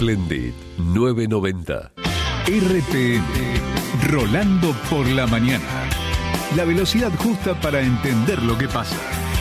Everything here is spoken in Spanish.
Splendid 990. RTM, Rolando por la mañana. La velocidad justa para entender lo que pasa.